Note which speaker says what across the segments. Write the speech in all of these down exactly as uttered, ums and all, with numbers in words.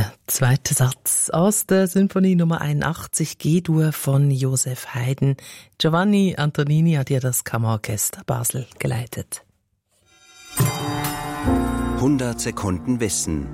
Speaker 1: Der zweite Satz aus der Sinfonie Nummer einundachtzig, G-Dur von Joseph Haydn. Giovanni Antonini hat ja das Kammerorchester Basel geleitet.
Speaker 2: hundert Sekunden Wissen.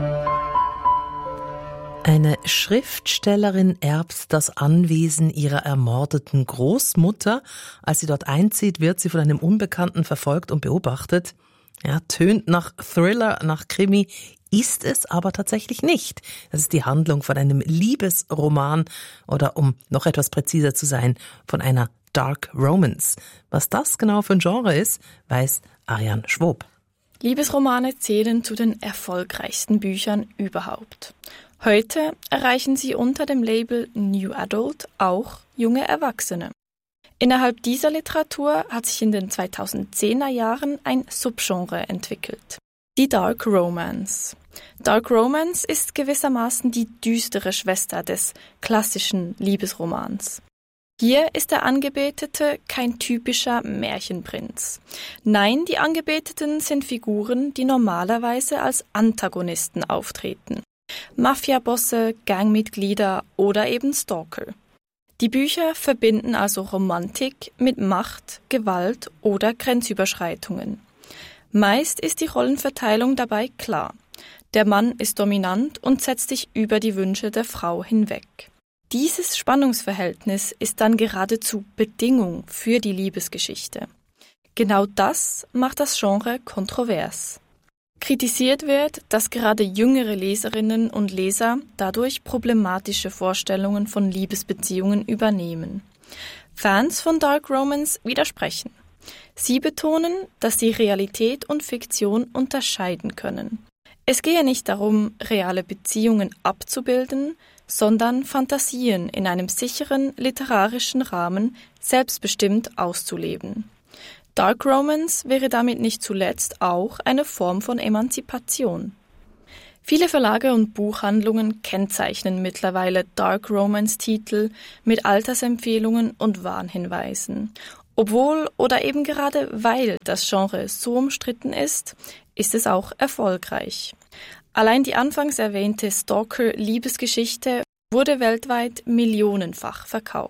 Speaker 1: Eine Schriftstellerin erbt das Anwesen ihrer ermordeten Großmutter. Als sie dort einzieht, wird sie von einem Unbekannten verfolgt und beobachtet. Ja, tönt nach Thriller, nach Krimi, ist es aber tatsächlich nicht. Das ist die Handlung von einem Liebesroman oder, um noch etwas präziser zu sein, von einer Dark Romance. Was das genau für ein Genre ist, weiß Ariane Schwob.
Speaker 3: Liebesromane zählen zu den erfolgreichsten Büchern überhaupt. Heute erreichen sie unter dem Label New Adult auch junge Erwachsene. Innerhalb dieser Literatur hat sich in den zweitausendzehner Jahren ein Subgenre entwickelt. Die Dark Romance. Dark Romance ist gewissermaßen die düstere Schwester des klassischen Liebesromans. Hier ist der Angebetete kein typischer Märchenprinz. Nein, die Angebeteten sind Figuren, die normalerweise als Antagonisten auftreten. Mafiabosse, Gangmitglieder oder eben Stalker. Die Bücher verbinden also Romantik mit Macht, Gewalt oder Grenzüberschreitungen. Meist ist die Rollenverteilung dabei klar. Der Mann ist dominant und setzt sich über die Wünsche der Frau hinweg. Dieses Spannungsverhältnis ist dann geradezu Bedingung für die Liebesgeschichte. Genau das macht das Genre kontrovers. Kritisiert wird, dass gerade jüngere Leserinnen und Leser dadurch problematische Vorstellungen von Liebesbeziehungen übernehmen. Fans von Dark Romance widersprechen. Sie betonen, dass sie Realität und Fiktion unterscheiden können. Es gehe nicht darum, reale Beziehungen abzubilden, sondern Fantasien in einem sicheren literarischen Rahmen selbstbestimmt auszuleben. Dark Romance wäre damit nicht zuletzt auch eine Form von Emanzipation. Viele Verlage und Buchhandlungen kennzeichnen mittlerweile Dark Romance-Titel mit Altersempfehlungen und Warnhinweisen. Obwohl oder eben gerade weil das Genre so umstritten ist, ist es auch erfolgreich. Allein die anfangs erwähnte Stalker-Liebesgeschichte wurde weltweit millionenfach verkauft.